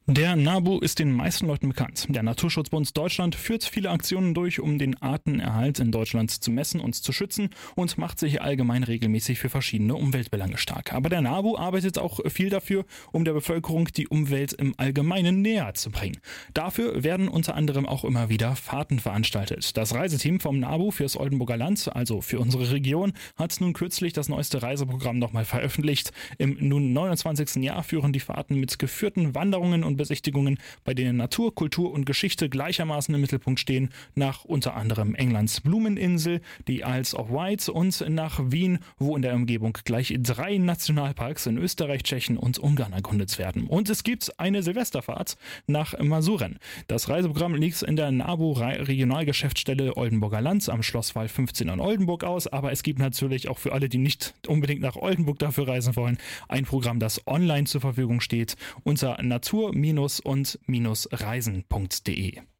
Der NABU ist den meisten Leuten bekannt. Der Naturschutzbund Deutschland führt viele Aktionen durch, um den Artenerhalt in Deutschland zu messen und zu schützen und macht sich allgemein regelmäßig für verschiedene Umweltbelange stark. Aber der NABU arbeitet auch viel dafür, um der Bevölkerung die Umwelt im Allgemeinen näher zu bringen. Dafür werden unter anderem auch immer wieder Fahrten veranstaltet. Das Reiseteam vom NABU fürs Oldenburger Land, also für unsere Region, hat nun kürzlich das neueste Reiseprogramm nochmal veröffentlicht. Im nun 29. Jahr führen die Fahrten mit geführten Wanderungen und Besichtigungen, bei denen Natur, Kultur und Geschichte gleichermaßen im Mittelpunkt stehen, nach unter anderem Englands Blumeninsel, die Isles of Wight und nach Wien, wo in der Umgebung gleich 3 Nationalparks in Österreich, Tschechien und Ungarn erkundet werden. Und es gibt eine Silvesterfahrt nach Masuren. Das Reiseprogramm liegt in der NABU Regionalgeschäftsstelle Oldenburger Land am Schlosswall 15 in Oldenburg aus, aber es gibt natürlich auch für alle, die nicht unbedingt nach Oldenburg dafür reisen wollen, ein Programm, das online zur Verfügung steht unter natur- und-reisen.de.